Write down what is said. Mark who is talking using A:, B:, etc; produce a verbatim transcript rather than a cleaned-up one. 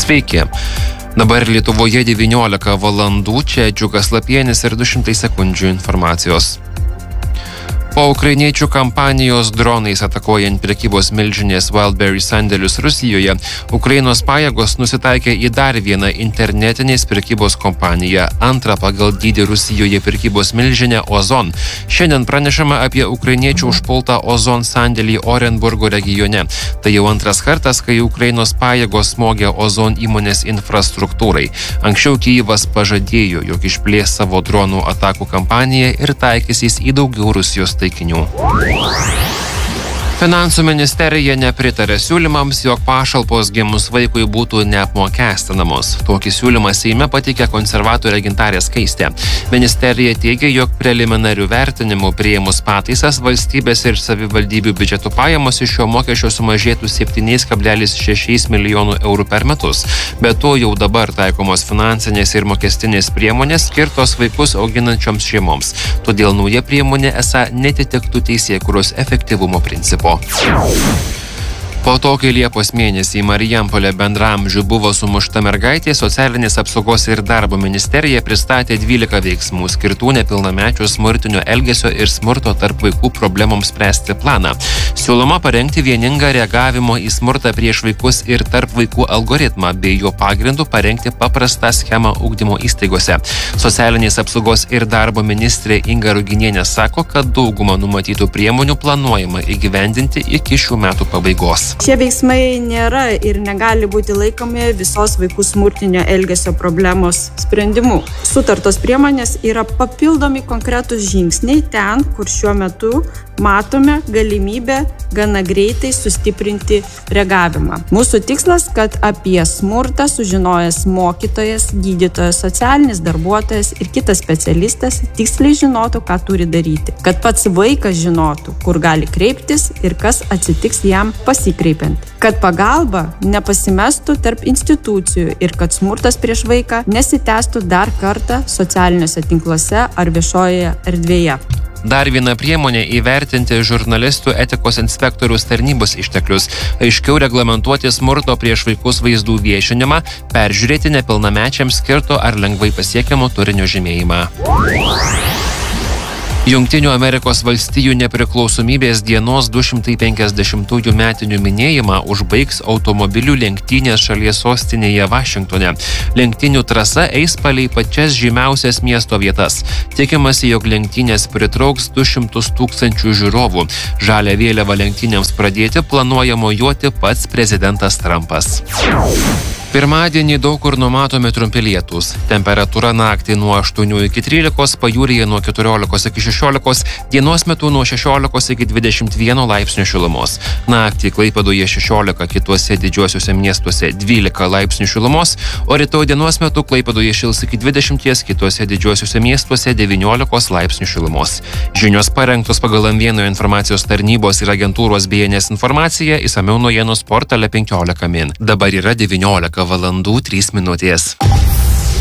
A: Sveiki. Dabar Lietuvoje devyniolika valandų, čia Džiugas Lapienis ir du šimtai sekundžių informacijos. Po ukrainiečių kampanijos dronais atakuojant prekybos milžinės Wildberries sandėlius Rusijoje, Ukrainos pajėgos nusitaikė į dar vieną internetinės prekybos kompaniją, antrą pagal dydį Rusijoje prekybos milžinę Ozon. Šiandien pranešama apie ukrainiečių užpultą Ozon sandėlį Orenburgo regione. Tai jau antras kartas, kai Ukrainos pajėgos smogė Ozon įmonės infrastruktūrai. Anksčiau Kijevas pažadėjo, jog išplės savo dronų atakų kampaniją ir taikysys į daugiau Rusijos taikinių. Finansų ministerija nepritarė siūlymams, jog pašalpos gimus vaikui būtų neapmokestinamos. Tokį siūlymą Seime pateikė konservatorė Gintarė Skaistė. Ministerija teigia, jog preliminarių vertinimų priėmus pataisas valstybės ir savivaldybių biudžetų pajamos iš šio mokesčio sumažėtų septyni kablelis šeši milijonų eurų per metus. Be to jau dabar taikomos finansinės ir mokestinės priemonės skirtos vaikus auginančioms šeimoms. Todėl nauja priemonė esą netitiktų teisėkūros efektyvumo principo. Po to, kai Liepos mėnesį Marijampolė bendraamžių buvo sumušta mergaitė, Socialinės apsaugos ir darbo ministerija pristatė dvylika veiksmų skirtų nepilnamečių smurtinio elgesio ir smurto tarp vaikų problemoms spręsti planą. Siūloma parengti vieningą reagavimo į smurtą prieš vaikus ir tarp vaikų algoritmą, bei jo pagrindų parengti paprastą schemą ugdymo įstaigose. Socialinės apsaugos ir darbo ministrė Inga Ruginienė sako, kad daugumą numatytų priemonių planuojama įgyvendinti iki šių metų pabaigos.
B: Šie veiksmai nėra ir negali būti laikomi visos vaikų smurtinio elgesio problemos sprendimu. Sutartos priemonės yra papildomi konkretūs žingsniai ten, kur šiuo metu matome galimybę gana greitai sustiprinti reagavimą. Mūsų tikslas, kad apie smurtą sužinojęs mokytojas, gydytojas, socialinis darbuotojas ir kitas specialistas tiksliai žinotų, ką turi daryti. Kad pats vaikas žinotų, kur gali kreiptis ir kas atsitiks jam pasikreipiant. Kad pagalba nepasimestų tarp institucijų ir kad smurtas prieš vaiką nesitęstų dar kartą socialiniuose tinkluose ar viešojoje erdvėje.
A: Dar viena priemonė įvertinti žurnalistų etikos inspektoriaus tarnybos išteklius, aiškiau reglamentuoti smurto prieš vaikus vaizdų viešinimą, peržiūrėti nepilnamečiams skirto ar lengvai pasiekiamo turinio žymėjimą. Jungtinių Amerikos valstijų nepriklausomybės dienos du šimtai penkiasdešimtųjų metinių minėjimą užbaigs automobilių lenktynės šalies sostinėje Vašingtone. Lenktynių trasa eis palei pačias žymiausias miesto vietas. Tikimasi, jog lenktynės pritrauks du šimtus tūkstančių žiūrovų. Žalią vėliavą lenktynėms pradėti planuoja mojuoti pats prezidentas Trumpas. Pirmadienį daug kur numatomi trumpi lietūs. Temperatūra naktį nuo aštuonių iki trylikos, pajūryje nuo keturiolikos iki šešiolikos, dienos metu nuo šešiolikos iki dvidešimt vieno laipsnių šilumos. Naktį Klaipėdoje šešiolika, kituose didžiuosiuose miestuose dvylika laipsnių šilumos, o rytoj dienos metu Klaipėdoje šils iki dvidešimties, kituose didžiuosiuose miestuose devyniolikos laipsnių šilumos. Žinios parengtos pagal M vienas informacijos tarnybos ir agentūros B N S informaciją, išsamiau naujienos portale penkiolika min. Dabar yra devyniolika valandų trys minutės.